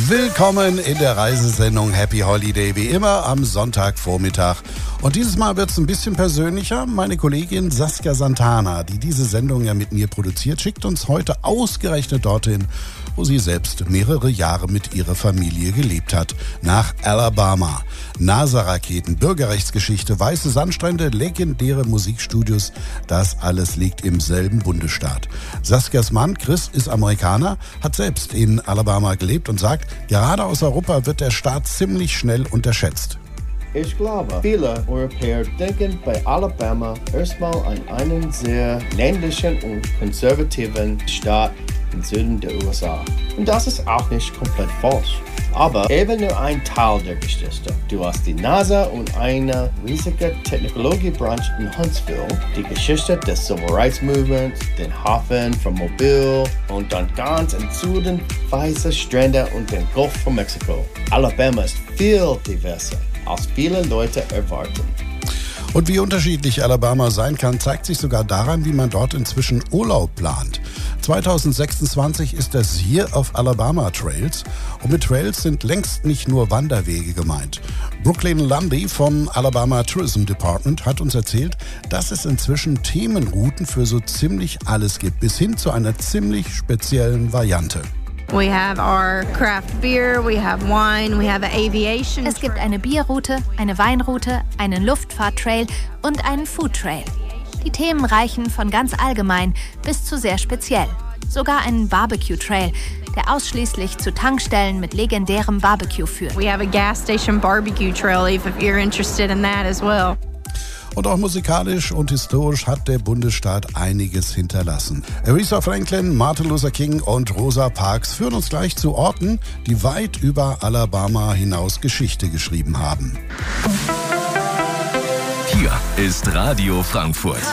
Willkommen in der Reisesendung Happy Holiday, wie immer am Sonntagvormittag. Und dieses Mal wird es ein bisschen persönlicher. Meine Kollegin Saskia Santana, die diese Sendung ja mit mir produziert, schickt uns heute ausgerechnet dorthin, wo sie selbst mehrere Jahre mit ihrer Familie gelebt hat, nach Alabama. NASA-Raketen, Bürgerrechtsgeschichte, weiße Sandstrände, legendäre Musikstudios, das alles liegt im selben Bundesstaat. Saskias Mann Chris ist Amerikaner, hat selbst in Alabama gelebt und sagt, gerade aus Europa wird der Staat ziemlich schnell unterschätzt. Ich glaube, viele Europäer denken bei Alabama erstmal an einen sehr ländlichen und konservativen Staat im Süden der USA. Und das ist auch nicht komplett falsch. Aber eben nur ein Teil der Geschichte. Du hast die NASA und eine riesige Technologiebranche in Huntsville, die Geschichte des Civil Rights Movements, den Hafen von Mobile und dann ganz im Süden weiße Strände und den Golf von Mexiko. Alabama ist viel diverser, als viele Leute erwarten. Und wie unterschiedlich Alabama sein kann, zeigt sich sogar daran, wie man dort inzwischen Urlaub plant. 2026 ist das Year of Alabama Trails. Und mit Trails sind längst nicht nur Wanderwege gemeint. Brooklyn Lundy vom Alabama Tourism Department hat uns erzählt, dass es inzwischen Themenrouten für so ziemlich alles gibt, bis hin zu einer ziemlich speziellen Variante. We have our craft beer, we have wine, we have an aviation. Es gibt eine Bierroute, eine Weinroute, einen Luftfahrttrail und einen Foodtrail. Die Themen reichen von ganz allgemein bis zu sehr speziell. Sogar einen Barbecue-Trail, der ausschließlich zu Tankstellen mit legendärem Barbecue führt. We have a gas station barbecue trail if you're interested in that as well. Und auch musikalisch und historisch hat der Bundesstaat einiges hinterlassen. Aretha Franklin, Martin Luther King und Rosa Parks führen uns gleich zu Orten, die weit über Alabama hinaus Geschichte geschrieben haben. Hier ist Radio Frankfurt.